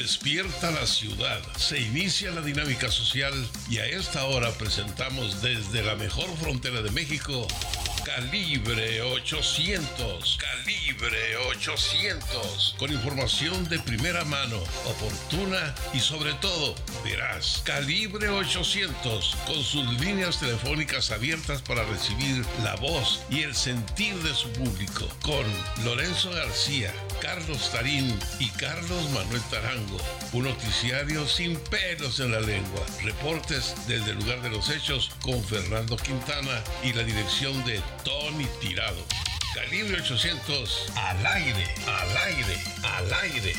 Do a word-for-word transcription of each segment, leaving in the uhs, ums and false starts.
Despierta la ciudad, se inicia la dinámica social y a esta hora presentamos desde la mejor frontera de México, Calibre ochocientos. Calibre ochocientos. Con información de primera mano, oportuna y sobre todo veraz. Calibre ochocientos. Con sus líneas telefónicas abiertas para recibir la voz y el sentir de su público. Con Lorenzo García, Carlos Tarín y Carlos Manuel Tarango. Un noticiario sin pelos en la lengua. Reportes desde el lugar de los hechos con Fernando Quintana y la dirección de Tony Tirado. Calibre ochocientos, al aire, al aire, al aire.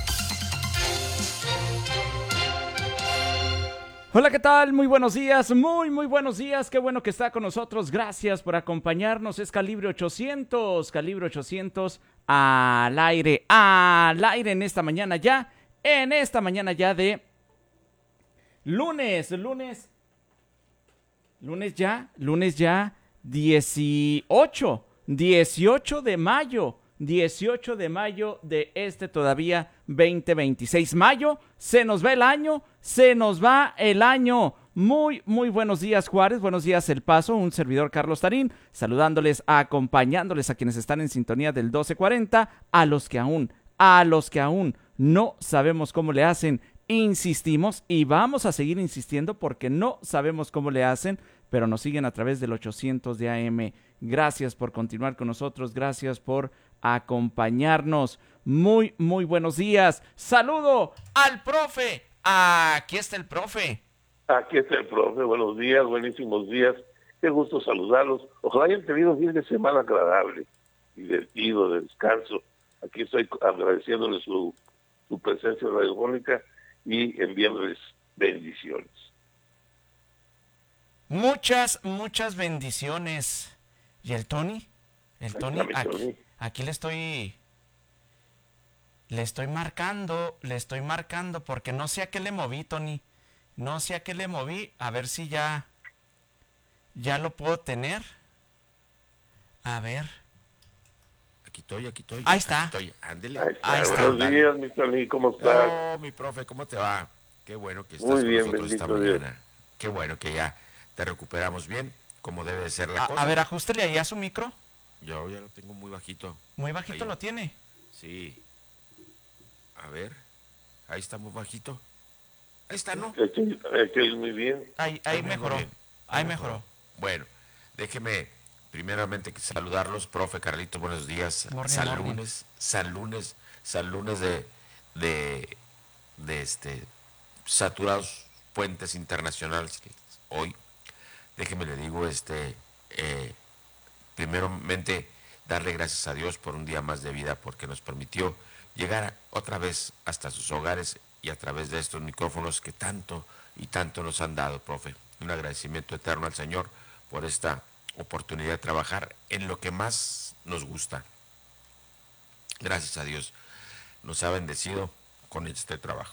Hola, ¿qué tal? Muy buenos días, muy, muy buenos días. Qué bueno que está con nosotros. Gracias por acompañarnos. Es Calibre ochocientos, Calibre ochocientos, al aire, al aire en esta mañana ya, en esta mañana ya de lunes, lunes, lunes ya, lunes ya. dieciocho, dieciocho de mayo, dieciocho de mayo de este todavía veinte veintiséis. Mayo, se nos va el año, se nos va el año. Muy, muy buenos días, Juárez, buenos días, El Paso, un servidor Carlos Tarín, saludándoles, acompañándoles a quienes están en sintonía del doce cuarenta, a los que aún, a los que aún no sabemos cómo le hacen, insistimos y vamos a seguir insistiendo porque no sabemos cómo le hacen, pero nos siguen a través del ochocientos de A M. Gracias por continuar con nosotros, gracias por acompañarnos. Muy, muy buenos días. Saludo al profe. Aquí está el profe. Aquí está el profe. Buenos días, buenísimos días. Qué gusto saludarlos. Ojalá hayan tenido un fin de semana agradable, divertido, de descanso. Aquí estoy agradeciéndoles su, su presencia radiofónica y enviándoles bendiciones. Muchas, muchas bendiciones. ¿Y el Tony? El Tony, aquí, Tony, aquí le estoy, le estoy marcando, le estoy marcando porque no sé a qué le moví, Tony. No sé a qué le moví, a ver si ya, ya lo puedo tener. A ver. Aquí estoy, aquí estoy. Ahí está. Aquí estoy. Ándele. Ahí está. Ahí está. Buenos días, mi Tony, ¿cómo estás? Oh, mi profe, ¿cómo te va? Qué bueno que estás Muy con bien, nosotros esta bendito Dios. mañana. Qué bueno que ya te recuperamos bien, como debe de ser la A, cosa. a ver, ajústele ahí a su micro. Yo ya lo tengo muy bajito. Muy bajito Ahí. lo tiene. Sí. A ver. Ahí está muy bajito. Ahí está, ¿no? Aquí, aquí muy bien. Ahí, ahí Ahí me mejoró. bien. Ahí mejoró. Bueno, déjeme primeramente que saludarlos, profe Carlito, buenos días. Morning, San morning. lunes, San lunes, San lunes de, de, de este, saturados puentes internacionales que hoy, déjeme le digo, este, eh, primeramente darle gracias a Dios por un día más de vida, porque nos permitió llegar otra vez hasta sus hogares y a través de estos micrófonos que tanto y tanto nos han dado, profe. Un agradecimiento eterno al Señor por esta oportunidad de trabajar en lo que más nos gusta. Gracias a Dios nos ha bendecido con este trabajo.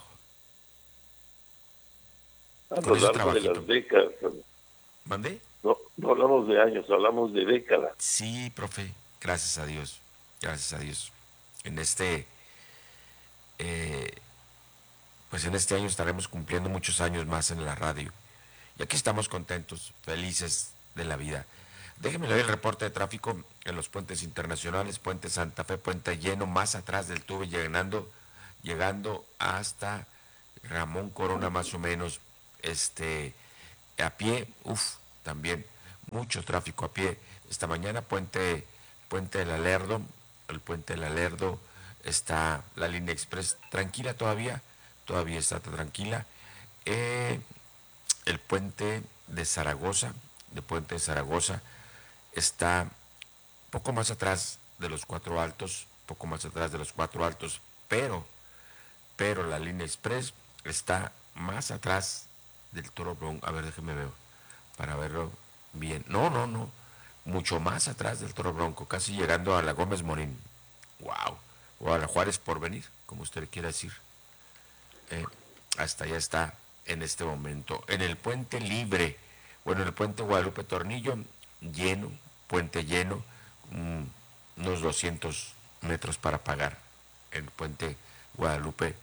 A Con lo ese largo de trabajito. las décadas. ¿Mandé? No, no hablamos de años, hablamos de décadas. Sí, profe, gracias a Dios, gracias a Dios. En este, eh, pues en este año estaremos cumpliendo muchos años más en la radio. Y aquí estamos contentos, felices de la vida. Déjenme leer el reporte de tráfico en los puentes internacionales, Puente Santa Fe, puente lleno, más atrás del tubo, llegando, llegando hasta Ramón Corona más o menos, este, a pie, uff, también mucho tráfico a pie. Esta mañana puente, puente del Alerdo, el puente del Alerdo, está la línea express tranquila todavía, todavía está tranquila. Eh, el puente de Zaragoza, de puente de Zaragoza, está poco más atrás de los Cuatro Altos, poco más atrás de los Cuatro Altos, pero, pero la línea express está más atrás del Toro Bronco. A ver, déjeme ver, para verlo bien. No, no, no, mucho más atrás del Toro Bronco, casi llegando a la Gómez Morín. Wow, o a la Juárez Porvenir, como usted le quiera decir. Eh, hasta allá está en este momento. En el puente libre, bueno, en el puente Guadalupe Tornillo, lleno, puente lleno, um, unos doscientos metros para pagar. El puente Guadalupe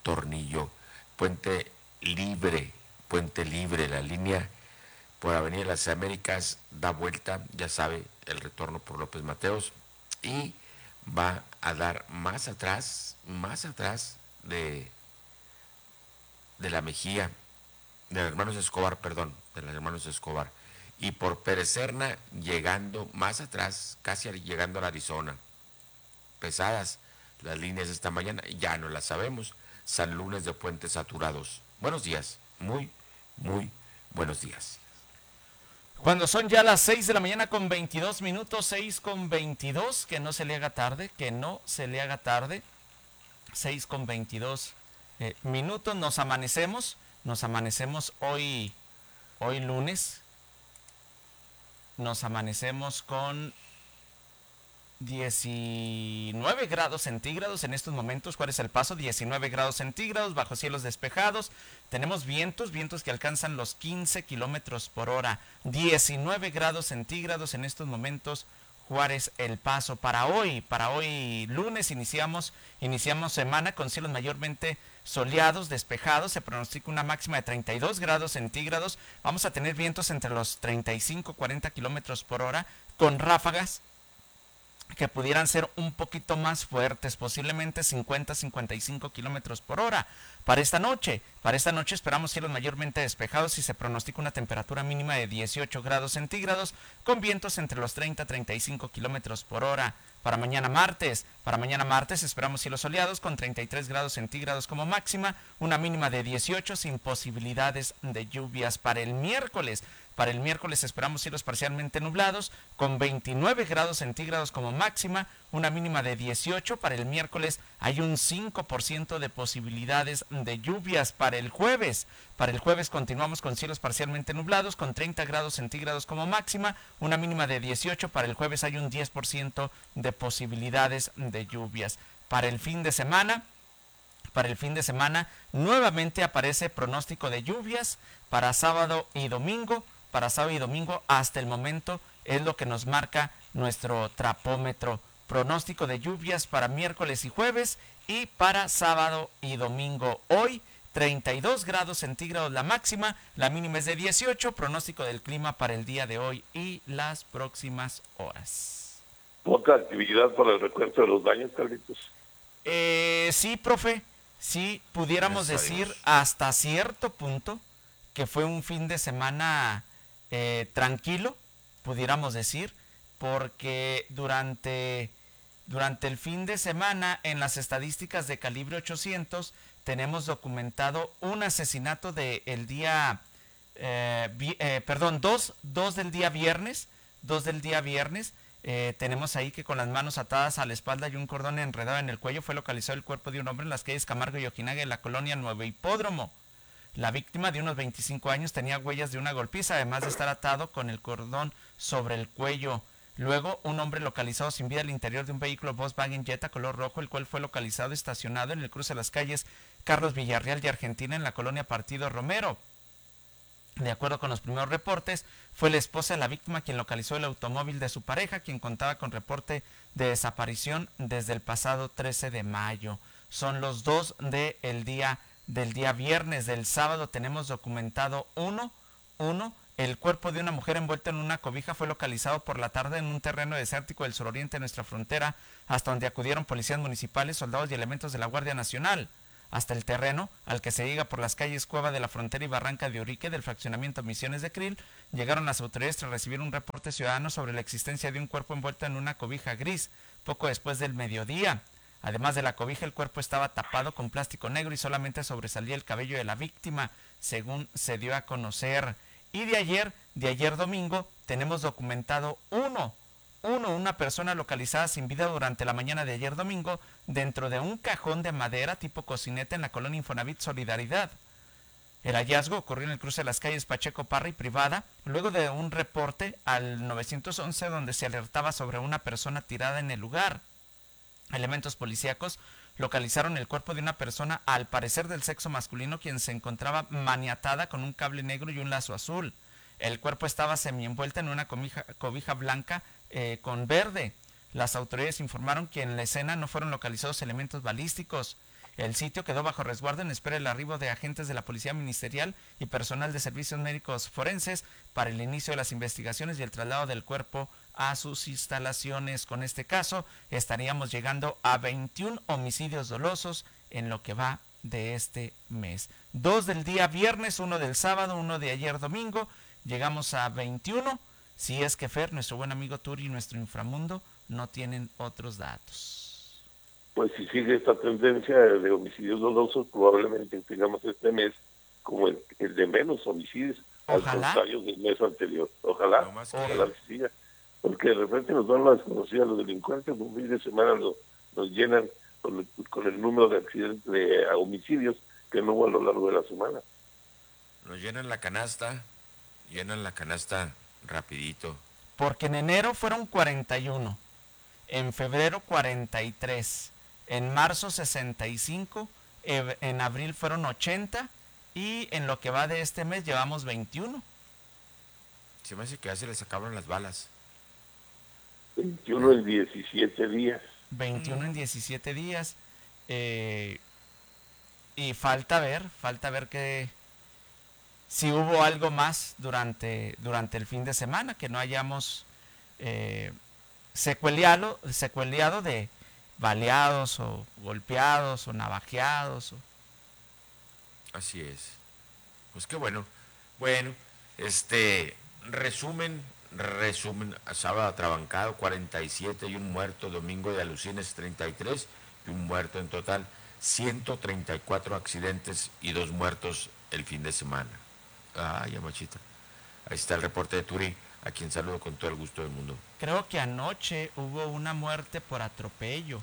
Tornillo. Puente Libre, Puente Libre, la línea por Avenida de las Américas da vuelta, ya sabe, el retorno por López Mateos, y va a dar más atrás, más atrás de, de la Mejía, de los hermanos Escobar, perdón, de los hermanos Escobar, y por Pérez Serna, llegando más atrás, casi llegando a la Arizona. Pesadas las líneas de esta mañana, ya no las sabemos. San Lunes de puentes saturados. Buenos días, muy, muy buenos días. Cuando son ya las seis de la mañana con veintidós minutos, seis con veintidós, que no se le haga tarde, que no se le haga tarde, seis con veintidós eh, minutos, nos amanecemos, nos amanecemos hoy, hoy lunes, nos amanecemos con diecinueve grados centígrados en estos momentos. ¿Cuál es el paso? diecinueve grados centígrados, bajo cielos despejados. Tenemos vientos, vientos que alcanzan los quince kilómetros por hora. diecinueve grados centígrados en estos momentos. Juárez, El Paso. Para hoy, para hoy lunes iniciamos, iniciamos semana con cielos mayormente soleados, despejados. Se pronostica una máxima de treinta y dos grados centígrados. Vamos a tener vientos entre los treinta y cinco a cuarenta kilómetros por hora, con ráfagas que pudieran ser un poquito más fuertes, posiblemente cincuenta a cincuenta y cinco kilómetros por hora. Para esta noche, para esta noche esperamos cielos mayormente despejados y se pronostica una temperatura mínima de dieciocho grados centígrados, con vientos entre los treinta a treinta y cinco kilómetros por hora. Para mañana martes, para mañana martes esperamos cielos soleados con treinta y tres grados centígrados como máxima, una mínima de dieciocho sin posibilidades de lluvias. Para el miércoles, Para el miércoles esperamos cielos parcialmente nublados con veintinueve grados centígrados como máxima, una mínima de dieciocho. Para el miércoles hay un cinco por ciento de posibilidades de lluvias. Para el jueves, para el jueves continuamos con cielos parcialmente nublados con treinta grados centígrados como máxima, una mínima de dieciocho. Para el jueves hay un diez por ciento de posibilidades de lluvias. Para el fin de semana, Para el fin de semana nuevamente aparece pronóstico de lluvias para sábado y domingo. Para sábado y domingo hasta el momento es lo que nos marca nuestro trapómetro. Pronóstico de lluvias para miércoles y jueves y para sábado y domingo. Hoy treinta y dos grados centígrados la máxima, la mínima es de dieciocho. Pronóstico del clima para el día de hoy y las próximas horas. ¿Poca actividad para el recuento de los daños, Carlitos? Eh, sí, profe, sí, pudiéramos Gracias decir hasta cierto punto que fue un fin de semana eh, tranquilo, pudiéramos decir, porque durante, durante el fin de semana en las estadísticas de calibre ochocientos tenemos documentado un asesinato de el día, eh, vi, eh, perdón, dos, dos del día viernes, dos del día viernes. Eh, tenemos ahí que con las manos atadas a la espalda y un cordón enredado en el cuello fue localizado el cuerpo de un hombre en las calles Camargo y Ojinaga en la colonia Nuevo Hipódromo. La víctima, de unos veinticinco años, tenía huellas de una golpiza, además de estar atado con el cordón sobre el cuello. Luego, un hombre localizado sin vida al interior de un vehículo Volkswagen Jetta color rojo, el cual fue localizado estacionado en el cruce de las calles Carlos Villarreal y Argentina en la colonia Partido Romero. De acuerdo con los primeros reportes, fue la esposa de la víctima quien localizó el automóvil de su pareja, quien contaba con reporte de desaparición desde el pasado trece de mayo. Son los dos de el día, del día viernes. Del sábado tenemos documentado uno, uno. El cuerpo de una mujer envuelta en una cobija fue localizado por la tarde en un terreno desértico del suroriente de nuestra frontera, hasta donde acudieron policías municipales, soldados y elementos de la Guardia Nacional. Hasta el terreno, al que se llega por las calles Cueva de la Frontera y Barranca de Urique del fraccionamiento Misiones de Krill, llegaron las autoridades tras recibir un reporte ciudadano sobre la existencia de un cuerpo envuelto en una cobija gris, poco después del mediodía. Además de la cobija, el cuerpo estaba tapado con plástico negro y solamente sobresalía el cabello de la víctima, según se dio a conocer. Y de ayer, de ayer domingo, tenemos documentado uno, uno, una persona localizada sin vida durante la mañana de ayer domingo dentro de un cajón de madera tipo cocineta en la colonia Infonavit Solidaridad. El hallazgo ocurrió en el cruce de las calles Pacheco Parra y Privada, luego de un reporte al nueve once donde se alertaba sobre una persona tirada en el lugar. Elementos policíacos localizaron el cuerpo de una persona, al parecer del sexo masculino, quien se encontraba maniatada con un cable negro y un lazo azul. El cuerpo estaba semienvuelta en una cobija, cobija blanca eh, con verde. Las autoridades informaron que en la escena no fueron localizados elementos balísticos. El sitio quedó bajo resguardo en espera del arribo de agentes de la Policía Ministerial y personal de servicios médicos forenses para el inicio de las investigaciones y el traslado del cuerpo a sus instalaciones. Con este caso estaríamos llegando a veintiún homicidios dolosos en lo que va de este mes. Dos del día viernes, uno del sábado, uno de ayer domingo. Llegamos a veintiuno. Si es que Fer, nuestro buen amigo Turi y nuestro inframundo no tienen otros datos. Pues si sigue esta tendencia de homicidios dolosos, probablemente tengamos este mes como el, el de menos homicidios, Ojalá. al contrario del mes anterior. Ojalá, No más que- ojalá que siga. Porque de repente nos dan la desconocida a los delincuentes, un fin de semana lo, nos llenan con el, con el número de accidentes, de homicidios que no hubo a lo largo de la semana. Nos llenan la canasta, llenan la canasta rapidito. Porque en enero fueron cuarenta y uno, en febrero cuarenta y tres, en marzo sesenta y cinco, en abril fueron ochenta y en lo que va de este mes llevamos veintiuno. Se me hace que ya se les acaban las balas. veintiuno en diecisiete días. veintiuno en diecisiete días. Eh, y falta ver, falta ver que si hubo algo más durante, durante el fin de semana, que no hayamos eh, secueleado, secueleado de baleados o golpeados o navajeados. O... Así es. Pues qué bueno. Bueno, este, resumen, resumen, sábado atrabancado, cuarenta y siete y un muerto, domingo de alucines, treinta y tres y un muerto en total, ciento treinta y cuatro accidentes y dos muertos el fin de semana. Ay, amachita. Ahí está el reporte de Turi, a quien saludo con todo el gusto del mundo. Creo que anoche hubo una muerte por atropello.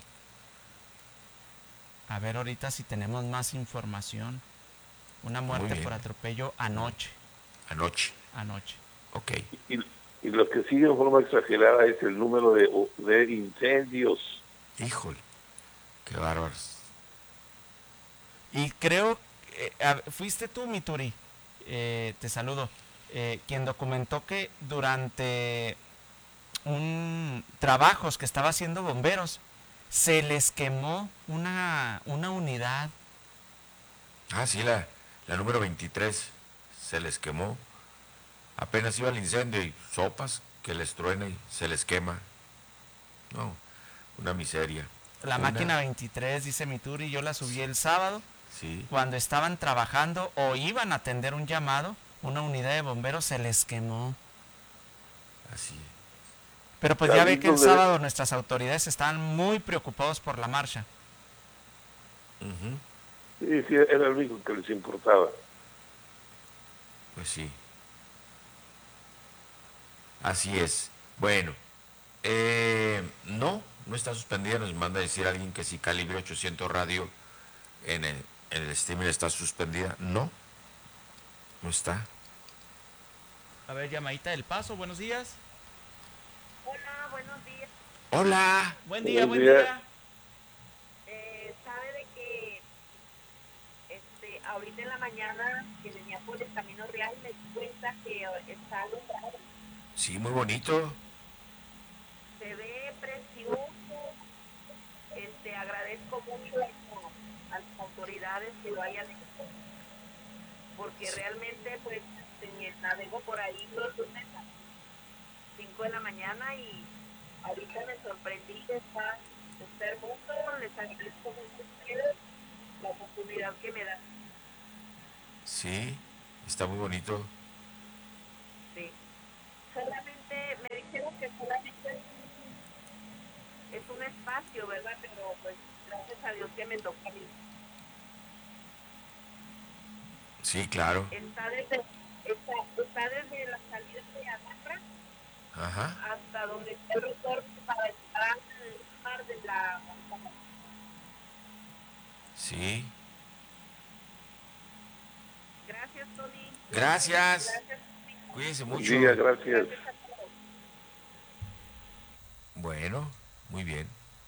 A ver ahorita si tenemos más información. Una muerte por atropello anoche. Anoche. Anoche. Ok. Y, y lo que sigue en forma exagerada es el número de, de incendios. Híjole, qué bárbaros. Y creo, eh, a- fuiste tú, Mituri, eh, te saludo, eh, quien documentó que durante un trabajos que estaba haciendo bomberos, se les quemó una, una unidad. Ah, sí, la, la número veintitrés se les quemó. Apenas iba el incendio y sopas que les truena y se les quema. No, una miseria. La Una- máquina veintitrés, dice Mituri, yo la subí el sábado, Sí, cuando estaban trabajando o iban a atender un llamado, una unidad de bomberos se les quemó. así. Pero pues ya ve que el Cabildo de- sábado nuestras autoridades estaban muy preocupados por la marcha. Ujú, Sí, sí, era el único que les importaba. pues sí. Así es. Bueno, eh, no, no está suspendida. Nos manda a decir alguien que si Calibre ochocientos Radio en el, en el streaming está suspendida. No, no está. A ver, llamadita del Paso, buenos días. Hola, buenos días. Hola. Buen día, Buen buen día. día. Eh, sabe de que este, ahorita en la mañana que venía por el Camino Real me di cuenta que está alumbrado. Sí, muy bonito. Se ve precioso. Este, agradezco mucho a las autoridades que lo hayan hecho. Porque realmente, pues, este, navego por ahí los lunes a cinco de la mañana y ahorita me sorprendí que está, está hermoso. Les agradezco mucho a ustedes la oportunidad que me dan. Sí, está muy bonito. Sí. Solamente me dijeron que solamente es, es un espacio, ¿verdad? Pero pues gracias a Dios que me tocó a mí. Sí, claro. Está desde, está, está desde la salida de Alhambra Ajá. hasta donde está el retorno para entrar al mar de la montaña. Sí. Gracias, Tony. Gracias. Gracias, Tony. Cuídense Buen mucho. día, gracias. Gracias a todos. Bueno, muy bien.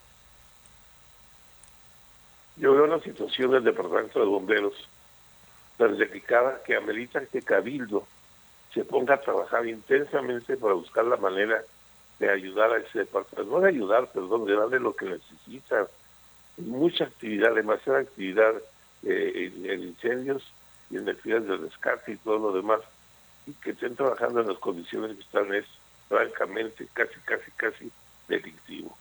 Yo veo la situación del Departamento de Bomberos tan delicada que amerita que Cabildo se ponga a trabajar intensamente para buscar la manera de ayudar a ese departamento, no de ayudar, perdón, de darle lo que necesita, mucha actividad, demasiada actividad eh, en, en incendios y en actividades de rescate y todo lo demás, y que estén trabajando en las condiciones que están es francamente casi, casi, casi delictivo.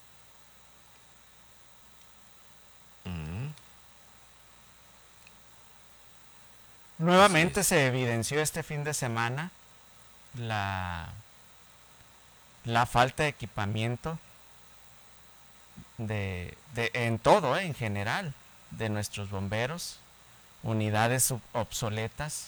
Mm. Nuevamente es. se evidenció este fin de semana la, la falta de equipamiento de, de, en todo, eh, en general, de nuestros bomberos, unidades sub- obsoletas,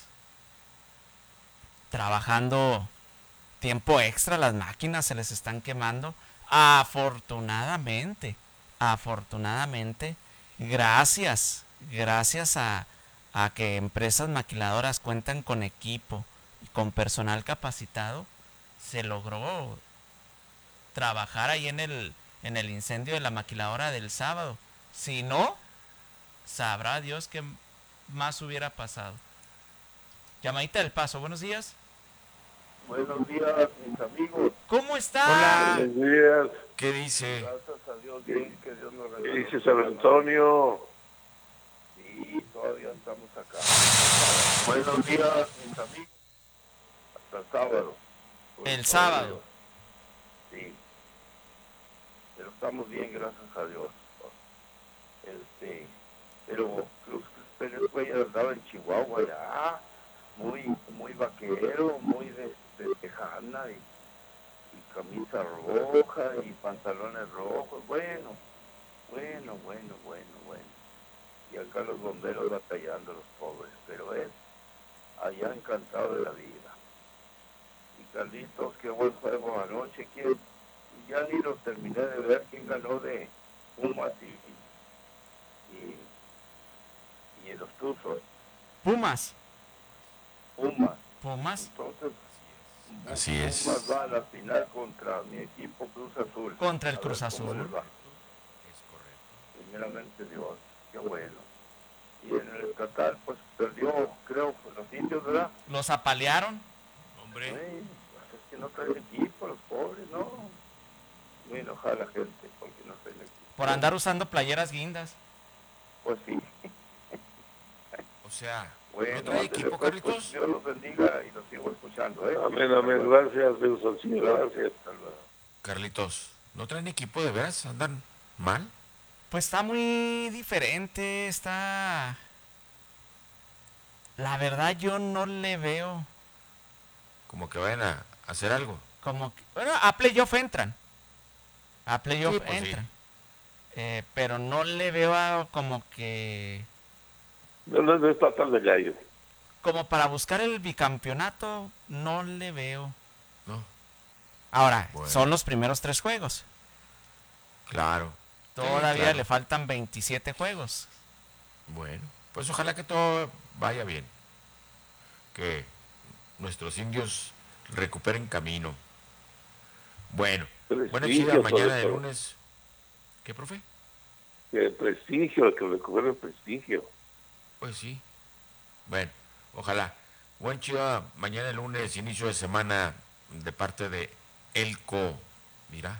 trabajando tiempo extra, las máquinas se les están quemando. Afortunadamente, afortunadamente, gracias, gracias a, a que empresas maquiladoras cuentan con equipo y con personal capacitado, se logró trabajar ahí en el, en el incendio de la maquiladora del sábado. Si no, sabrá Dios qué más hubiera pasado. Llamadita del Paso, buenos días. Buenos días, mis amigos. ¿Cómo está? Hola. Buenos días. ¿Qué dice? Gracias a Dios, bien, que Dios nos regaló. ¿Qué dice San Antonio? Sí, todavía estamos acá. Buenos días, mis amigos. Hasta el sábado. El sábado. Sí. Pero estamos bien, gracias a Dios. Este, pero Cruz Pérez Cuellar andaba en Chihuahua ya, muy, muy vaquero, muy de, de tejana y, y camisa roja y pantalones rojos. Bueno, bueno, bueno, bueno, bueno. Y acá los bomberos batallando, los pobres, pero él allá encantado de la vida. Y Carlitos, qué buen juego anoche, ¿quién? Ya ni lo terminé de ver, quién ganó de Pumas y, y, y los Tuzos. Pumas. Pumas. Pumas. Entonces, Así es. Pumas va a la final contra mi equipo Cruz Azul. Contra el A Cruz ver cómo Azul. les va. Es correcto. Primeramente Dios, qué bueno. Y en el Qatar, pues perdió, creo, los indios, ¿verdad? Los apalearon. Hombre. Ay, pues es que no traen equipo, los pobres, ¿no? Muy enojada la gente porque no traen equipo. Por andar usando playeras guindas. Pues sí. O sea, Bueno, ¿no trae ándale, equipo, pues, Carlitos? pues, Dios los bendiga y los sigo escuchando, ¿eh? Amén, amén. Gracias, Dios así, gracias. Carlitos, ¿no traen equipo de veras? ¿Andan mal? Pues está muy diferente, está... La verdad yo no le veo Como que vayan a hacer algo. como... que- Bueno, a playoff entran. A playoff Sí, pues sí. entran. Eh, pero no le veo a como que... No, no, no está tan de gallo. Como para buscar el bicampeonato, no le veo. No, Ahora, Bueno. son los primeros tres juegos. claro. Todavía Sí, claro. le faltan veintisiete juegos. Bueno, pues ojalá que todo vaya bien. Que nuestros indios recuperen camino. Bueno, buena Prestigio, chida, sobre mañana de todo. lunes. ¿Qué, profe? Que prestigio, que recupere el prestigio. Pues sí. Bueno, ojalá. Buen chido, mañana de lunes, inicio de semana de parte de Elco. Mira,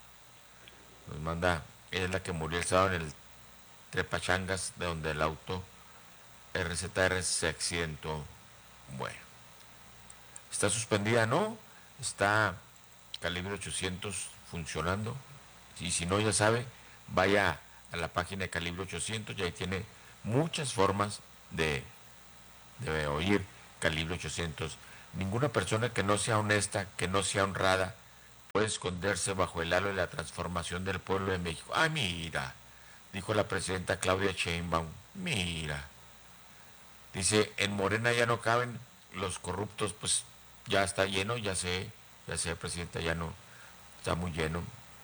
nos manda, ella es la que murió el sábado en el Trepachangas, de donde el auto R Z R se accidentó. Bueno, está suspendida, ¿no? Está calibre ochocientos funcionando. Y si no, ya sabe, vaya a la página de calibre ochocientos y ahí tiene muchas formas de, de oír calibre ochocientos. Ninguna persona que no sea honesta, que no sea honrada, puede esconderse bajo el halo de la transformación del pueblo de México. Ah, mira, dijo la presidenta Claudia Sheinbaum. Mira. Dice, en Morena ya no caben los corruptos, pues ya está lleno, ya sé, ya sé, presidenta, ya no, está muy lleno.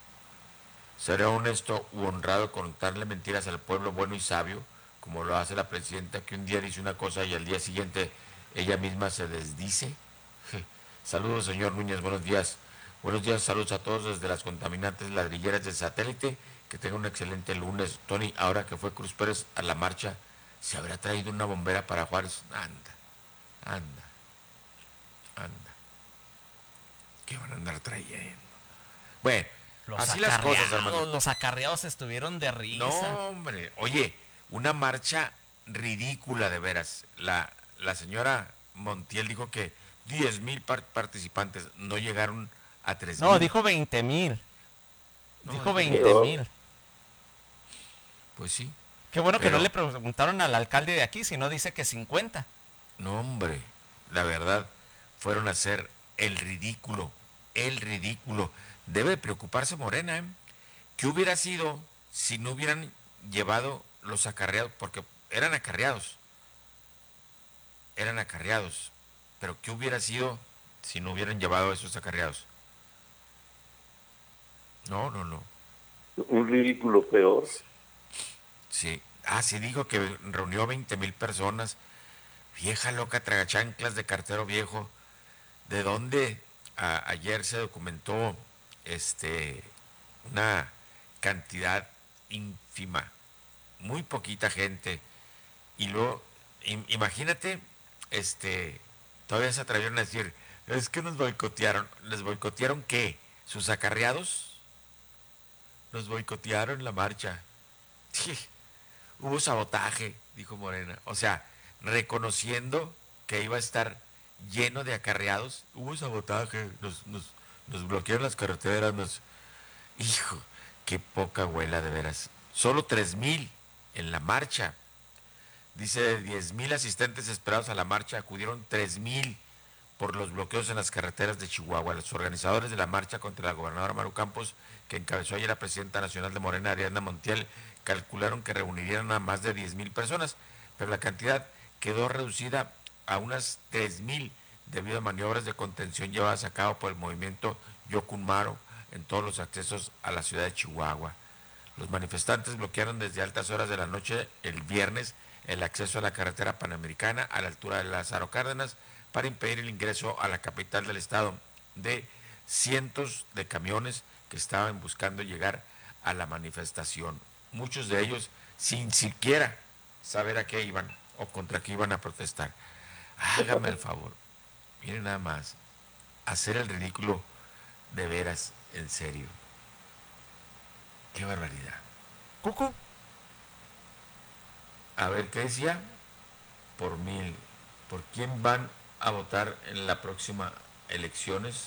Será honesto u honrado contarle mentiras al pueblo bueno y sabio, como lo hace la presidenta, que un día dice una cosa y al día siguiente ella misma se desdice. Saludos, señor Núñez, buenos días. Buenos días, saludos a todos desde las contaminantes ladrilleras del satélite. Que tengan un excelente lunes. Tony, ahora que fue Cruz Pérez a la marcha, ¿se habrá traído una bombera para Juárez? Anda, anda, anda. ¿Qué van a andar trayendo? Bueno, Los Así las cosas, hermano. Los acarreados estuvieron de risa. No, hombre. Oye, una marcha ridícula de veras. La, la señora Montiel dijo que diez mil par- participantes no llegaron a tres mil. No, dijo veinte mil. No, dijo no. veinte mil. Pues sí. Qué bueno Pero- que no le preguntaron al alcalde de aquí, si no dice que cincuenta. No, hombre. La verdad, fueron a hacer el ridículo. El ridículo. Debe preocuparse Morena, ¿eh? ¿Qué hubiera sido si no hubieran llevado los acarreados? Porque eran acarreados. Eran acarreados. Pero ¿qué hubiera sido si no hubieran llevado esos acarreados? No, no, no. Un ridículo peor. Sí. Ah, sí dijo que reunió veinte mil personas. Vieja loca, tragachanclas de cartero viejo. ¿De dónde a- ayer se documentó este una cantidad ínfima? Muy poquita gente. Y luego, im- imagínate, este, todavía se atrevieron a decir, es que nos boicotearon. ¿Les boicotearon qué? ¿Sus acarreados? Nos boicotearon la marcha. Sí, hubo sabotaje, dijo Morena. O sea, reconociendo que iba a estar lleno de acarreados, hubo sabotaje, nos, nos, nos bloquearon las carreteras, nos... Hijo, qué poca abuela de veras. Solo tres mil en la marcha. Dice, de diez mil asistentes esperados a la marcha, acudieron tres mil por los bloqueos en las carreteras de Chihuahua. Los organizadores de la marcha contra la gobernadora Maru Campos, que encabezó ayer la presidenta nacional de Morena, Ariadna Montiel, calcularon que reunirían a más de diez mil personas, pero la cantidad quedó reducida a unas tres mil debido a maniobras de contención llevadas a cabo por el movimiento Yocunmaro en todos los accesos a la ciudad de Chihuahua. Los manifestantes bloquearon desde altas horas de la noche el viernes el acceso a la carretera panamericana a la altura de Lázaro Cárdenas para impedir el ingreso a la capital del estado de cientos de camiones que estaban buscando llegar a la manifestación. Muchos de ellos sin siquiera saber a qué iban o contra qué iban a protestar. Hágame el favor, miren nada más, hacer el ridículo de veras, en serio. Qué barbaridad. Cucu. A ver, ¿qué decía? Por mil. ¿Por quién van a votar en la próxima elecciones?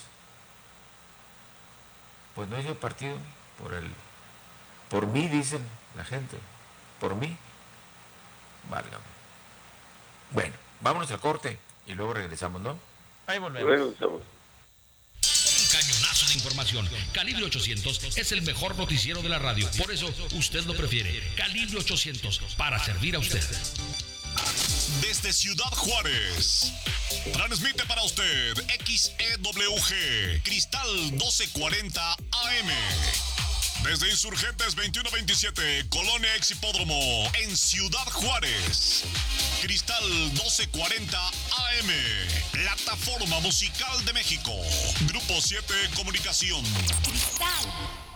Pues no es el partido, por el... Por mí, dicen la gente. Por mí. Válgame. Bueno, vámonos al corte y luego regresamos, ¿no? Ahí volvemos. Bueno, estamos. Un cañonazo de información. Calibre ochocientos es el mejor noticiero de la radio. Por eso usted lo prefiere. Calibre ochocientos, para servir a usted. Desde Ciudad Juárez, transmite para usted X E W G, Cristal doce cuarenta A M. Desde Insurgentes veintiuno veintisiete, Colonia Ex Hipódromo, en Ciudad Juárez. Cristal doce cuarenta A M, Plataforma Musical de México. Grupo siete Comunicación. Cristal.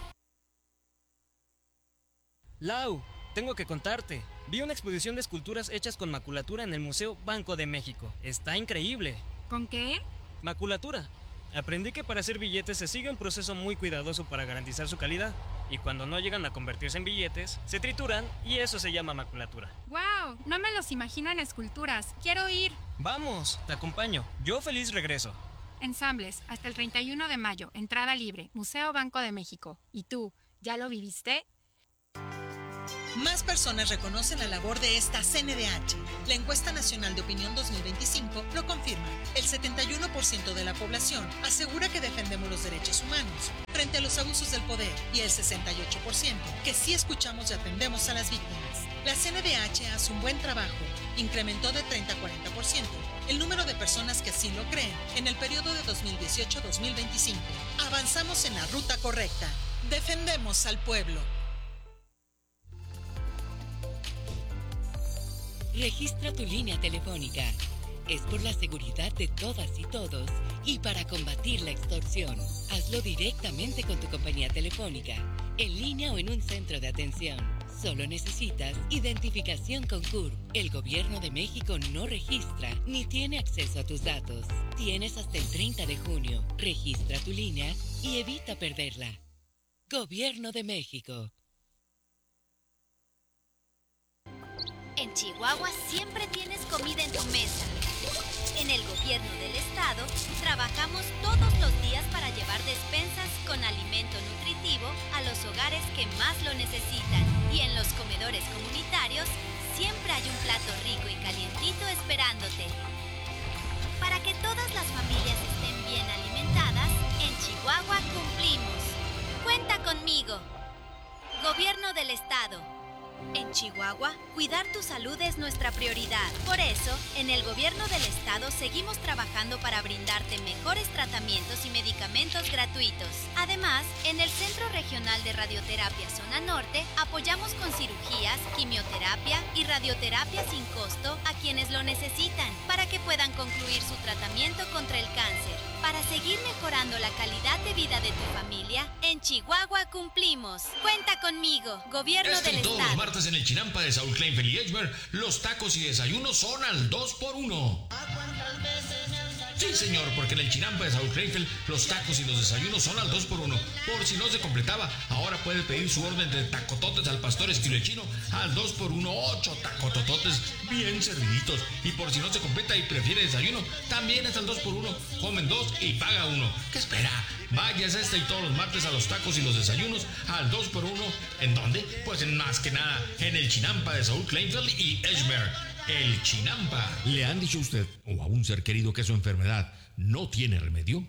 Lau, tengo que contarte. Vi una exposición de esculturas hechas con maculatura en el Museo Banco de México. Está increíble. ¿Con qué? Maculatura. Aprendí que para hacer billetes se sigue un proceso muy cuidadoso para garantizar su calidad. Y cuando no llegan a convertirse en billetes, se trituran y eso se llama maculatura. ¡Wow! No me los imagino en esculturas. Quiero ir. Vamos, te acompaño. Yo feliz regreso. Ensambles, hasta el treinta y uno de mayo. Entrada libre. Museo Banco de México. ¿Y tú, ya lo viviste? Más personas reconocen la labor de esta C N D H. La encuesta nacional de opinión dos mil veinticinco lo confirma. El setenta y uno por ciento de la población asegura que defendemos los derechos humanos frente a los abusos del poder y el sesenta y ocho por ciento que sí escuchamos y atendemos a las víctimas. La C N D H hace un buen trabajo. Incrementó de treinta a cuarenta por ciento el número de personas que así lo creen en el periodo de dos mil dieciocho a dos mil veinticinco. Avanzamos en la ruta correcta. Defendemos al pueblo. Registra tu línea telefónica. Es por la seguridad de todas y todos y para combatir la extorsión. Hazlo directamente con tu compañía telefónica, en línea o en un centro de atención. Solo necesitas identificación con C U R. El Gobierno de México no registra ni tiene acceso a tus datos. Tienes hasta el treinta de junio. Registra tu línea y evita perderla. Gobierno de México. En Chihuahua siempre tienes comida en tu mesa. En el gobierno del estado trabajamos todos los días para llevar despensas con alimento nutritivo a los hogares que más lo necesitan. Y en los comedores comunitarios siempre hay un plato rico y calientito esperándote. Para que todas las familias estén bien alimentadas, en Chihuahua cumplimos. Cuenta conmigo. Gobierno del estado. En Chihuahua, cuidar tu salud es nuestra prioridad. Por eso, en el gobierno del estado seguimos trabajando para brindarte mejores tratamientos y medicamentos gratuitos. Además, en el Centro Regional de Radioterapia Zona Norte, apoyamos con cirugías, quimioterapia y radioterapia sin costo a quienes lo necesitan, para que puedan concluir su tratamiento contra el cáncer. Para seguir mejorando la calidad de vida de tu familia, en Chihuahua cumplimos. Cuenta conmigo, gobierno Este del y todos estado. los martes en el Chinampa de Saúl Kleinfeld y Edgemer, los tacos y desayunos son al dos por uno. Sí, señor, porque en el Chinampa de Saúl Kleinfeld, los tacos y los desayunos son al dos por uno. Por si no se completaba, ahora puede pedir su orden de tacototes al pastor estilo chino al dos por uno, ocho tacotototes bien serviditos. Y por si no se completa y prefiere desayuno, también es al dos por uno. Comen dos y paga uno. ¿Qué espera? Vayas este y todos los martes a los tacos y los desayunos al dos por uno. ¿En dónde? Pues en más que nada, en el Chinampa de Saúl Kleinfeld y Edgemer. El Chinampa. ¿Le han dicho a usted o a un ser querido que su enfermedad no tiene remedio?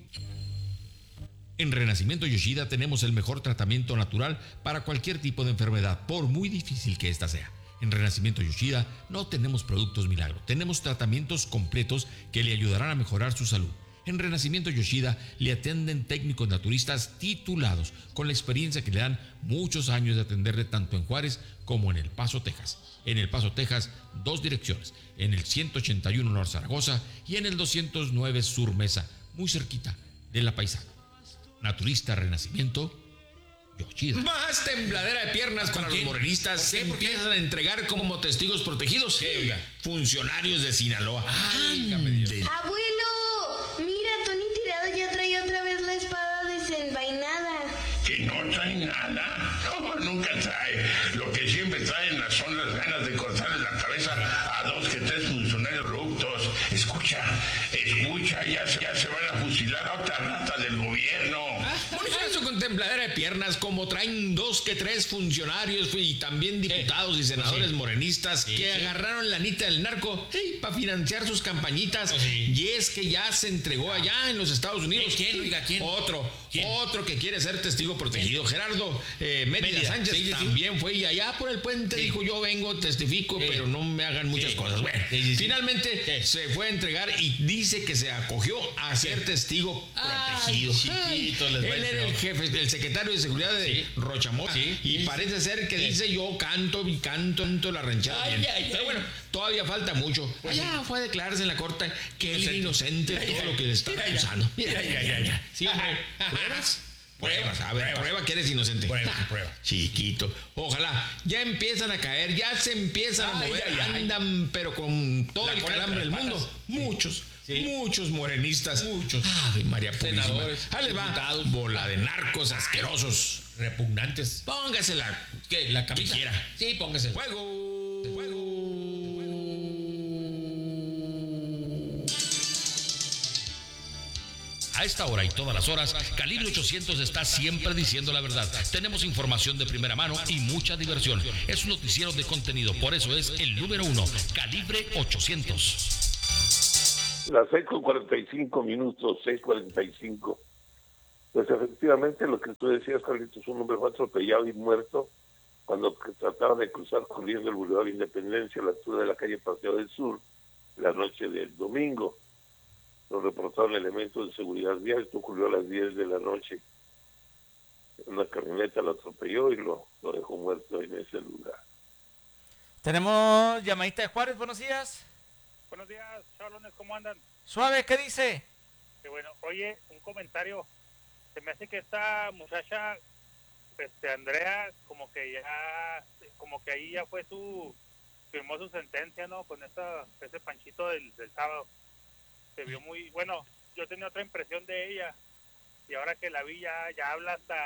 En Renacimiento Yoshida tenemos el mejor tratamiento natural para cualquier tipo de enfermedad, por muy difícil que ésta sea. En Renacimiento Yoshida no tenemos productos milagro, tenemos tratamientos completos que le ayudarán a mejorar su salud. En Renacimiento Yoshida le atienden técnicos naturistas titulados, con la experiencia que le dan muchos años de atenderle tanto en Juárez como en El Paso, Texas. En El Paso, Texas, dos direcciones, en el ciento ochenta y uno Norte Zaragoza y en el doscientos nueve Sur Mesa, muy cerquita de La Paisana. Naturista Renacimiento Yoshida. Más tembladera de piernas para los morenistas se empiezan a entregar como testigos protegidos. ¿Qué? Funcionarios de Sinaloa. Ay, ¡Abuelo! Mira, Tony Tirado ya trae otra vez la espada desenvainada. Que no trae nada. No, nunca trae. Lo que siempre traen son las ganas de cortarle la cabeza a dos que tres funcionarios corruptos. Escucha, escucha, ya se, ya se van a fusilar a otra rata del gobierno. Por eso con templadera de piernas, como traen dos que tres funcionarios y también diputados y senadores sí. morenistas sí, que sí. agarraron la anita del narco hey, para financiar sus campañitas. Sí. Y es que ya se entregó allá en los Estados Unidos. ¿Quién? Oiga, ¿quién? Otro, ¿Quién? otro que quiere ser testigo protegido. ¿Quién? Gerardo eh, Mérida, Mérida Sánchez sí, sí, también sí. fue y allá por el puente sí. dijo: yo vengo, testifico, sí. pero no me hagan muchas sí. cosas. Bueno, sí, sí, finalmente sí. se fue a entregar y dice que se acogió a ser sí. testigo protegido. Ay, chiquito, les Él era el jefe, el secretario de seguridad de sí. Rochamora sí. y sí. parece ser que sí. dice: yo canto y canto, canto la ranchada. Ay, ay, pero ay. bueno, todavía falta mucho. Pues allá sí. fue a declararse en la corte que él era inocente de todo lo que le está acusando. Mira, mira, mira, mira. Sí, hombre. ¿Pruebas? Pruebas, a ver, prueba, prueba que eres inocente. Prueba, prueba. Chiquito. Ojalá, ya empiezan a caer, ya se empiezan ay, a mover, ay, ay, andan, pero con todo la el calambre del mundo. Sí. Muchos, sí. muchos morenistas. Muchos. Ave María Purísima. Senadores. Ahí les va. Bola de narcos asquerosos. Repugnantes. Póngasela. ¿Qué? La camisa. Quiera. Sí, póngasela. Fuego. Fuego. A esta hora y todas las horas, Calibre ochocientos está siempre diciendo la verdad. Tenemos información de primera mano y mucha diversión. Es un noticiero de contenido, por eso es el número uno, Calibre ochocientos. Las seis con cuarenta y cinco minutos, seis cuarenta y cinco. Pues efectivamente lo que tú decías, Carlitos, un hombre fue atropellado y muerto cuando trataba de cruzar corriendo el Boulevard Independencia a la altura de la calle Paseo del Sur la noche del domingo. Lo reportaron elementos de seguridad vial. Esto ocurrió a las diez de la noche. Una camioneta lo atropelló y lo, lo dejó muerto en ese lugar. Tenemos llamadita de Juárez, buenos días. Buenos días, chavalones, ¿cómo andan? Suave, ¿qué dice? Qué bueno, oye, un comentario. Se me hace que esta muchacha, este, Andrea, como que ya, como que ahí ya fue su, firmó su sentencia, ¿no? Con esta, ese panchito del, del sábado. Se vio muy, bueno, yo tenía otra impresión de ella y ahora que la vi ya, ya habla hasta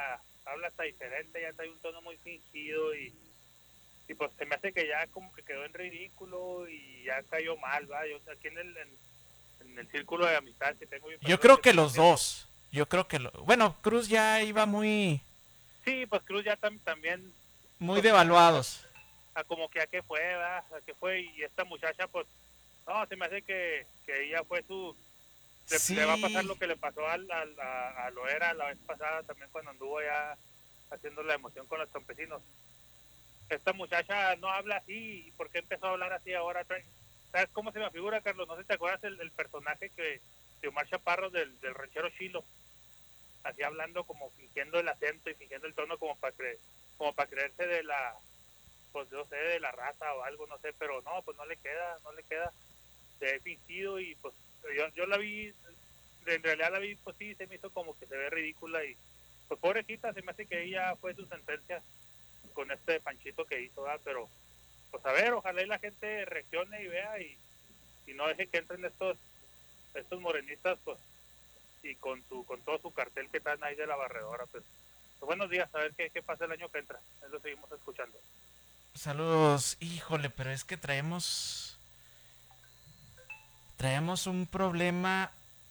habla hasta diferente, ya trae un tono muy fingido y, y pues se me hace que ya como que quedó en ridículo y ya cayó mal, ¿va? Yo aquí en el, en, en el círculo de amistad que tengo... Yo creo que los dos, yo creo que... Lo, bueno, Cruz ya iba muy... Sí, pues Cruz ya tam, también... Muy devaluados. A, a como que a qué fue, ¿va? A qué fue, y esta muchacha pues... No, se me hace que, que ella fue su... Le, sí. le va a pasar lo que le pasó al, al, a, a Loera la vez pasada también cuando anduvo ya haciendo la emoción con los campesinos. Esta muchacha no habla así, ¿por qué empezó a hablar así ahora? ¿Sabes cómo se me figura, Carlos? No sé si te acuerdas el, el personaje que de Omar Chaparro del, del ranchero Chilo, así hablando como fingiendo el acento y fingiendo el tono como para creer, como para creerse de la, pues yo sé, de la raza o algo, no sé, pero no, pues no le queda, no le queda, se ve fingido y pues yo, yo la vi, en realidad la vi, pues sí, se me hizo como que se ve ridícula y pues pobrecita, se me hace que ella fue su sentencia con este Panchito que hizo, ¿verdad? Pero pues a ver, ojalá y la gente reaccione y vea y, y no deje que entren estos estos morenistas pues y con su con todo su cartel que están ahí de la barredora, pues, pues buenos días, a ver qué, qué pasa el año que entra, eso seguimos escuchando. Saludos, híjole, pero es que traemos traemos un problema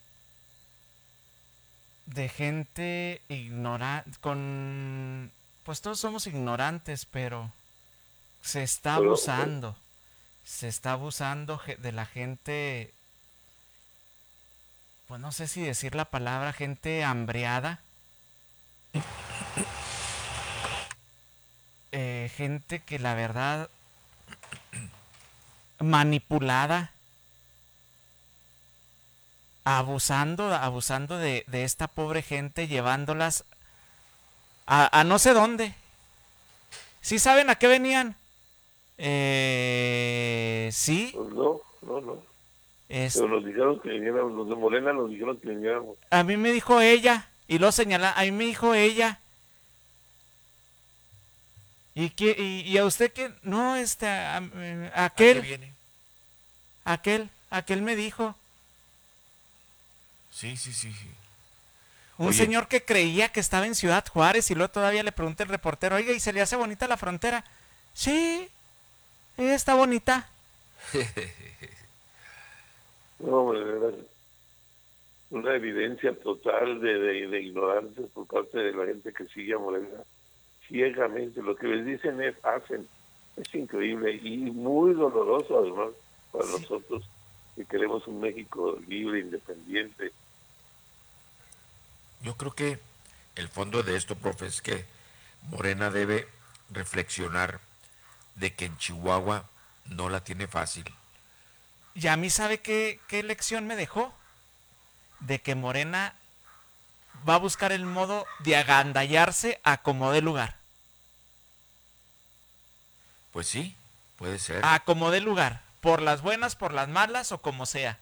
de gente ignorante, con, pues todos somos ignorantes, pero se está abusando, se está abusando de la gente, pues no sé si decir la palabra, gente hambriada, eh, gente que la verdad manipulada, abusando, abusando de, de esta pobre gente, llevándolas a, a no sé dónde. ¿Sí saben a qué venían? Eh, ¿Sí? Pues no, no, no. Es... Pero nos dijeron que viniéramos, los de Morena nos dijeron que viniéramos. A mí me dijo ella, y lo señala, a mí me dijo ella. ¿Y, qué, y, y a usted que no, este, a, a, aquel, ¿A qué viene? aquel, aquel me dijo. Sí, sí, sí, sí. Un Oye, señor que creía que estaba en Ciudad Juárez y luego todavía le pregunta el reportero, oiga, ¿y se le hace bonita la frontera? Sí, está bonita. No, era una evidencia total de, de, de ignorancia por parte de la gente que sigue a Morena ciegamente. Lo que les dicen es, hacen. Es increíble y muy doloroso además para sí. nosotros que queremos un México libre, independiente. Yo creo que el fondo de esto, profe, es que Morena debe reflexionar de que en Chihuahua no la tiene fácil. ¿Y a mí sabe qué, qué lección me dejó? De que Morena va a buscar el modo de agandallarse a como dé lugar. Pues sí, puede ser. A como dé lugar. Por las buenas, por las malas o como sea.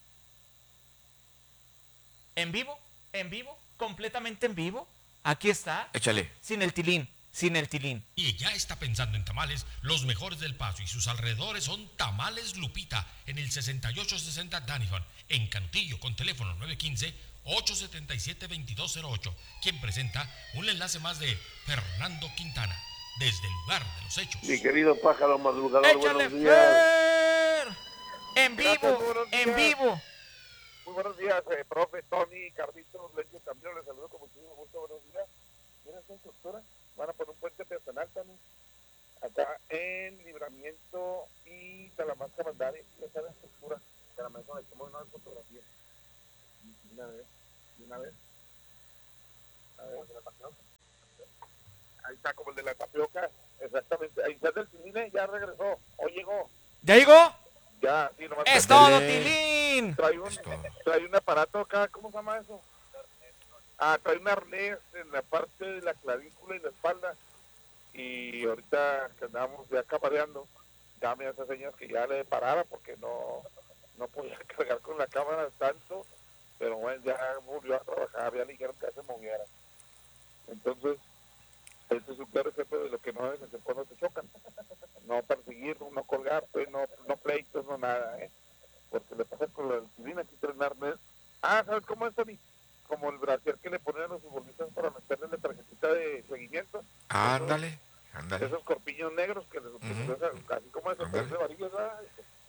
¿En vivo? ¿En vivo? ¿Completamente en vivo? Aquí está. Échale. Sin el tilín. Sin el tilín. Y ya está pensando en tamales, los mejores del Paso y sus alrededores son Tamales Lupita en el sesenta y ocho sesenta Danihon, en Cantillo, con teléfono nueve uno cinco, ocho siete siete, dos dos cero ocho, quien presenta un enlace más de Fernando Quintana, desde el lugar de los hechos. Mi querido pájaro madrugador, ¡échale, buenos días. Fer! En vivo, Gracias, en vivo. Muy buenos días, eh, profe, Tony, Carlitos, Lecho Camilo, les saludo con muchísimo gusto, buenos días. Miren esta estructura, van a poner un puente peatonal también, acá en Libramiento y Talamanca Mandari, esa es la estructura, Talamanca, le tomo una fotografía. Una vez, una vez. A ver, de la tapioca. Ahí está, como el de la tapioca, exactamente. Ahí está el Tilín, ya regresó, hoy llegó. ¿Ya llegó? Ya, sí, nomás. ¡Es todo, Tilín! Trae un, trae un aparato acá, ¿cómo se llama eso? Ah, trae un arnés en la parte de la clavícula y la espalda. Y ahorita que andamos ya capareando, ya me hace señas que ya le parara porque no, no podía cargar con la cámara tanto. Pero bueno, ya volvió a trabajar, ya le dijeron que se moviera. Entonces, este es un claro ejemplo de lo que no debes hacer cuando te chocan. No perseguir, no colgar, pues, no, no pleitos, no nada, ¿eh? Porque le pasa con la disciplina, aquí trae un arnés. Ah, ¿sabes cómo es, Tony? como el brasier que le ponen a los futbolistas para meterle la tarjetita de seguimiento. Ándale, ándale. Esos corpiños negros que les uh-huh. así como eso, de varillas, ¿verdad?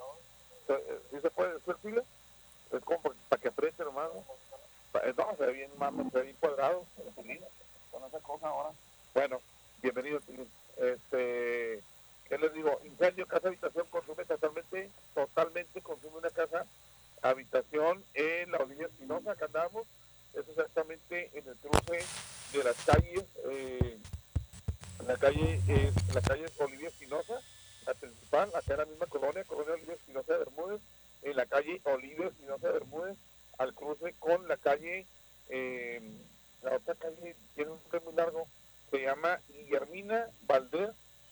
¿Sí se puede decir, Chile? Es como para, para que apriete, hermano. No, se ve bien, mano, se ve bien cuadrado, con esa cosa ahora. Bueno, bienvenido, Chile. Este, ¿qué les digo? Incendio, casa, habitación, consume totalmente, totalmente consume una casa, habitación en la Olivia Espinosa, acá andamos, es exactamente en el cruce de las calles, eh, en la calle, eh, en la calle Olivia Espinosa, la principal, acá en la misma colonia, colonia Olivia Espinosa de Bermúdez, en la calle Olivia Espinosa de Bermúdez, al cruce con la calle, eh, la otra calle tiene un nombre muy largo, se llama Guillermina Valdés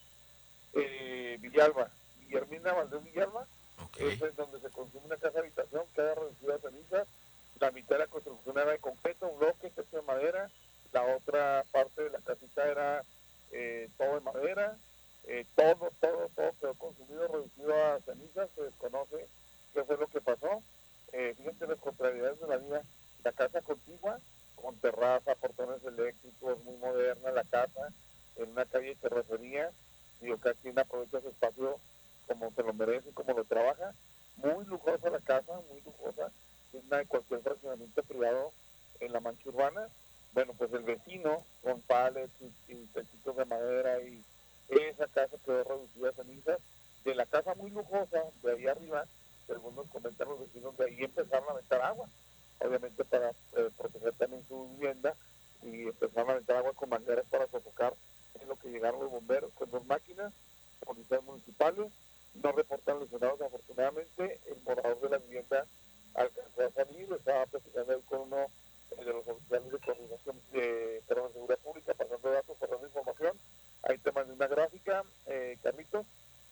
eh, Villalba, Guillermina Valdés Villalba, okay. Es donde se consume una casa habitación, queda reducida a cenizas, la mitad de la construcción era de concreto, un bloque, techo de madera, la otra parte de la casita era eh, todo de madera, eh, todo, todo, todo quedó consumido, reducido a cenizas, se desconoce qué fue lo que pasó. Eh, fíjense las contrariedades de la vida, la casa contigua, con terraza, portones eléctricos, muy moderna la casa, en una calle de terracería, digo, cada quien aprovecha su espacio como se lo merece, como lo trabaja, muy lujosa la casa, muy lujosa, digna de cualquier fraccionamiento privado en la mancha urbana. Bueno, pues el vecino, con palets y, y techitos de madera, y esa casa quedó reducida a cenizas, de la casa muy lujosa, de ahí arriba, según nos comentan los vecinos, de ahí empezaron a aventar agua, obviamente para eh, proteger también su vivienda, y empezaron a aventar agua con mangueras para sofocar, en lo que llegaron los bomberos con dos máquinas, policías municipales, no reportan lesionados afortunadamente, el morador de la vivienda alcanzó a salir, estaba platicando ahí con uno eh, de los oficiales de coordinación de, perdón, de seguridad pública, pasando datos, pasando información. Ahí te mandé una gráfica, eh, Carlitos,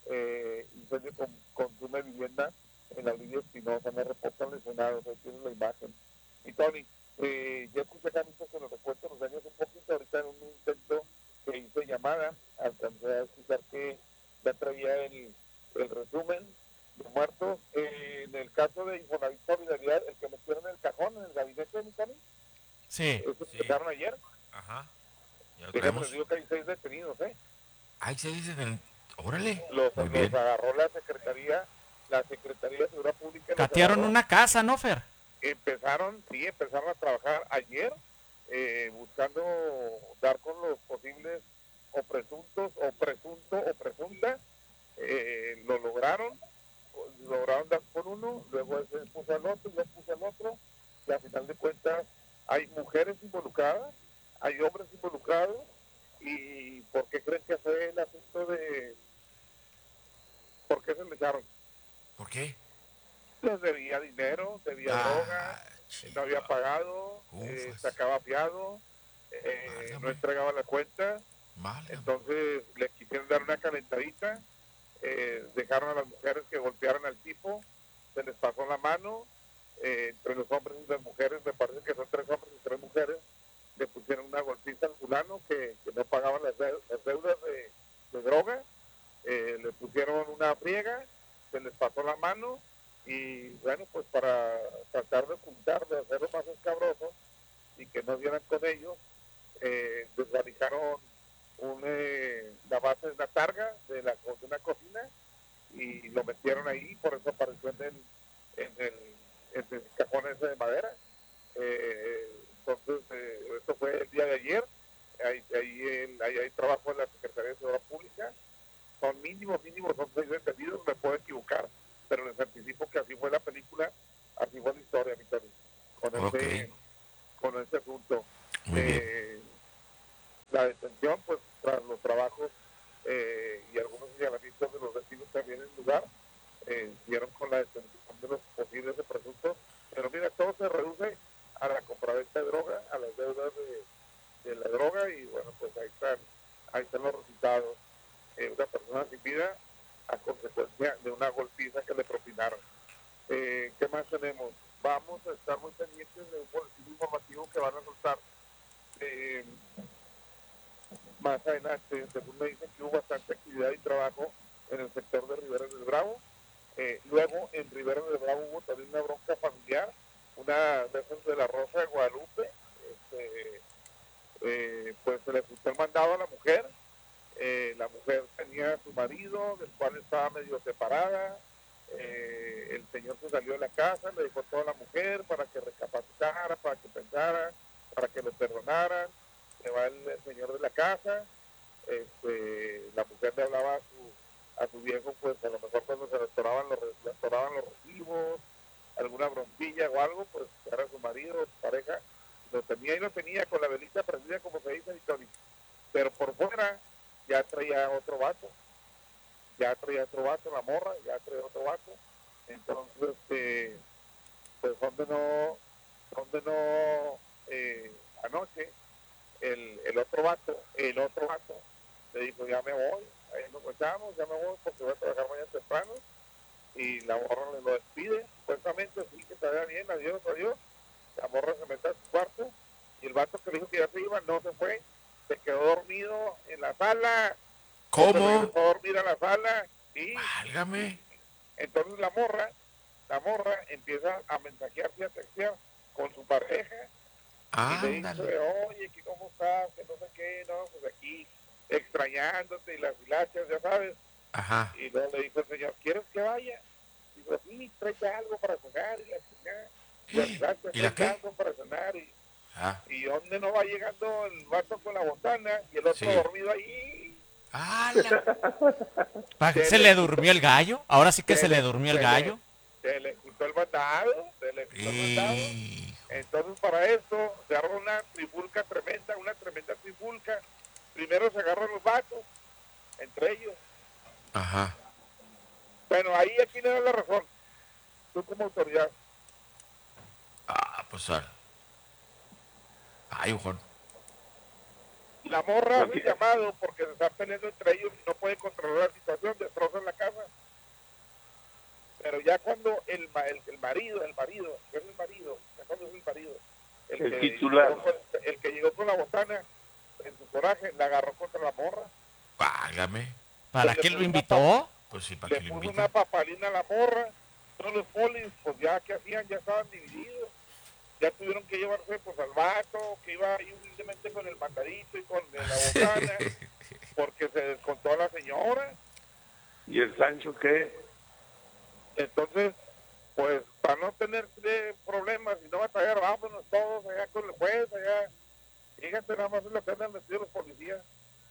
eh, incendio con, consume vivienda en la Olivia Espinosa, no reportan lesionados, ahí tienes la imagen. Y Tony, eh, ya escuché, Carlitos, que lo recuerdo los daños un poquito, ahorita en un intento que hice llamada, alcancé a escuchar que ya traía el, el resumen de muertos. Eh, en el caso de Infonavit Solidaridad, el que metieron en el cajón, en el gabinete de mi Tony, sí, eso sí. empezaron ayer. Ajá. Déjame les digo que hay seis detenidos, ¿eh? Hay seis detenidos. Órale. Los, Muy los bien. agarró la Secretaría, la Secretaría de Seguridad Pública. Catearon una casa, ¿no, Fer? Empezaron, sí, empezaron a trabajar ayer, eh, buscando dar con los posibles o presuntos, o presunto, o presunta. Eh, lo lograron, lograron dar con uno, luego ese puso al otro, y luego puso al otro, y al final de cuentas hay mujeres involucradas, hay hombres involucrados. ¿Y por qué creen que fue el asunto de... ¿Por qué se le echaron? ¿Por qué? Les debía dinero, debía ah, droga, chico. No había pagado, eh, sacaba fiado, eh, no entregaba la cuenta, vale. Entonces le quisieron dar una calentadita, eh, dejaron a las mujeres que golpearan al tipo, se les pasó la mano, eh, entre los hombres y las mujeres, me parece que son tres hombres y tres mujeres, le pusieron una golpiza al fulano que, que no pagaban las, de, las deudas de, de droga, eh, le pusieron una friega, se les pasó la mano, y bueno, pues para tratar de ocultar, de hacerlo más escabroso y que no dieran con ellos, eh, desvalijaron un, eh, la base de una targa de, la, de una cocina y lo metieron ahí, por eso apareció en el, en el, en el cajón ese de madera. Eh, entonces, eh, esto fue el día de ayer, ahí, ahí, en, ahí hay trabajo en la Secretaría de Seguridad Pública, son mínimos, mínimos, son seis detenidos, me puedo equivocar, pero les anticipo que así fue la película, así fue la historia, mi Tony, con okay. ese, con ese asunto. Eh, la detención, pues, tras los trabajos eh, y algunos señalamientos de los vecinos también en lugar, eh, dieron con la detención de los posibles de presuntos, pero mira, todo se reduce a la compraventa de droga, a las deudas de, de la droga, y bueno, pues ahí están, ahí están los resultados. Eh, una persona sin vida a consecuencia de una golpiza que le propinaron. Eh, ¿Qué más tenemos? Vamos a estar muy pendientes de un boletín informativo que van a soltar eh, más adelante. Según me dicen que hubo bastante actividad y trabajo en el sector de Rivera del Bravo. Eh, luego en Rivera del Bravo hubo también una bronca familiar una de esas de la Rosa de Guadalupe, este, eh, pues se le ejecutó el mandado a la mujer. Eh, la mujer tenía a su marido, del cual estaba medio separada. Eh, el señor se salió de la casa, le dijo todo a la mujer para que recapacitara, para que pensara, para que lo perdonaran. Se va el, el señor de la casa. Este, la mujer le hablaba a su, a su viejo, pues a lo mejor cuando se restauraban los, restauraban los recibos, alguna broncilla o algo, pues era su marido, su pareja, lo tenía y lo tenía con la velita prendida, como se dice, Tony. Pero por fuera ya traía otro vato, ya traía otro vato, la morra, ya traía otro vato. Entonces, este, pues donde no, donde no, eh, anoche, el, el otro vato, el otro vato, le dijo, ya me voy, ahí nos encontramos, ya me voy porque voy a trabajar mañana temprano. Y la morra le lo despide, supuestamente, así que te vaya bien, adiós, adiós. La morra se mete a su cuarto y el vato que le dijo que ya se iba no se fue, se quedó dormido en la sala. ¿Cómo? Se quedó dormido en la sala y válgame. Entonces la morra, la morra empieza a mensajearse, a textear con su pareja. Ah, y le dice, oye, que cómo estás, que no sé qué, no, pues aquí extrañándote y las hilachas, ya sabes. Ajá. Y luego le dijo el señor, ¿quieres que vaya? Dijo, sí, tráete algo para cenar y la chingada. Y la ¿Y la qué? algo para cenar y, ah. y donde no va llegando el vato con la botana y el otro Sí. dormido ahí. ¿Pa- Se ¿Se le- le durmió el gallo? Ahora sí que se, se le le- durmió el se le- gallo. Se le quitó el mandado, se le quitó el mandado. Entonces para esto se agarra una trifulca tremenda, una tremenda trifulca. Primero se agarran los vatos, entre ellos. Ajá. Bueno, ahí aquí le da la razón. Tú como autoridad. Ah, pues ah. Ay, ojón. La morra hace llamado porque se están peleando entre ellos y no puede controlar la situación, destrozan la casa. Pero ya cuando el, ma- el, el marido, el marido, es el marido, ya cuando es el marido, el, El que titular. llegó con- el que llegó con la botana, en su coraje, la agarró contra la morra. Válgame. ¿Para Le qué lo puso una invitó? Pues sí, para Le que lo puso invite. una papalina a la morra. Todos los polis, pues ya que hacían, ya estaban divididos. Ya tuvieron que llevarse pues al vato, que iba ahí humildemente con el mandadito y con la botana, porque se descontó a la señora. ¿Y el Sancho qué? Entonces, pues para no tener eh, problemas y no batallar, vámonos todos allá con el juez, allá. Fíjate nada más en lo que andan metidos los policías.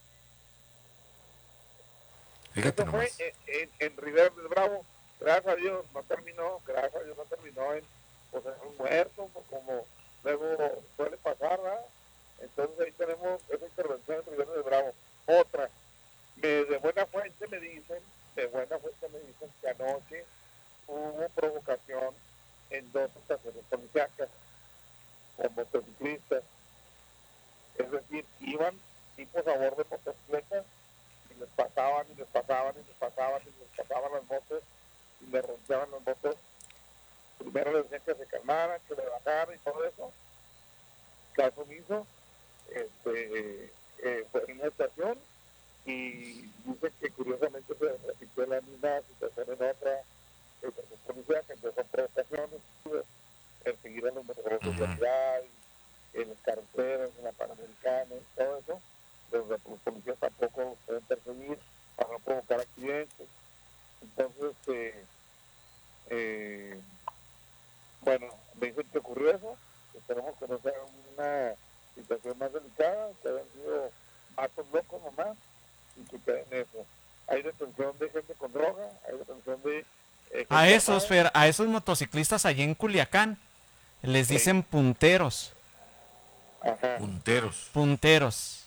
Fíjate Eso fue nomás. en, en, en Rivera del Bravo. Gracias a Dios no terminó, gracias a Dios no terminó en, pues, en un muerto, pues, como luego suele pasar, ¿verdad? Entonces ahí tenemos esa intervención en Rivera del Bravo. Otra, me, de buena fuente me dicen, de buena fuente me dicen que anoche hubo provocación en dos estaciones policíacas con motociclistas. Es decir, iban tipos a bordo de motocicletas y les pasaban y les pasaban y les pasaban y les pasaban las motos y les rompían las motos. Primero les decían que se calmaran, que le bajaran y todo eso. Caso omiso, este, eh, fue en una estación y dicen que curiosamente se repitió la misma situación en otra estación policial, que empezó en provocaciones, perseguir a los motoristas de seguridad, en las carreteras, en la Panamericana, todo eso. Los, los policías tampoco pueden perseguir para no provocar accidentes. Entonces, eh, eh, bueno, me dicen que ocurrió eso, que tenemos que no sea una situación más delicada, que hayan sido actos locos nomás, y que queden eso. Hay detención de gente con droga, hay detención de... Eh, A esos, Fer, a esos motociclistas allí en Culiacán les dicen punteros. Ajá. Punteros. Punteros.